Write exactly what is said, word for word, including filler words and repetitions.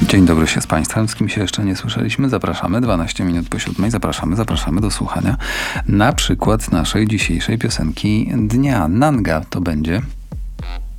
Dzień dobry się z Państwem, z kim się jeszcze nie słyszeliśmy. Zapraszamy, dwanaście minut po siódmej. Zapraszamy, zapraszamy do słuchania na przykład naszej dzisiejszej piosenki dnia. Nanga to będzie.